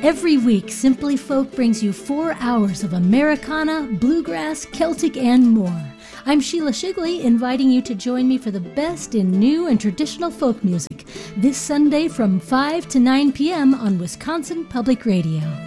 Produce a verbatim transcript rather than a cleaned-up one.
Every week, Simply Folk brings you four hours of Americana, bluegrass, Celtic, and more. I'm Sheila Shigley, inviting you to join me for the best in new and traditional folk music this Sunday from five to nine p.m. on Wisconsin Public Radio.